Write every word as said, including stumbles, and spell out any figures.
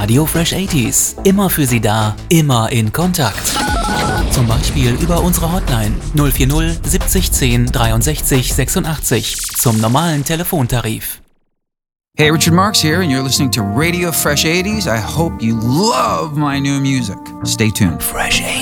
Radio Fresh achtziger. Immer für Sie da, immer in Kontakt. Zum Beispiel über unsere Hotline null vier null siebzig zehn dreiundsechzig sechsundachtzig zum normalen Telefontarif. Hey, Richard Marx here, and you're listening to Radio Fresh eighties. I hope you love my new music. Stay tuned. Fresh eighties.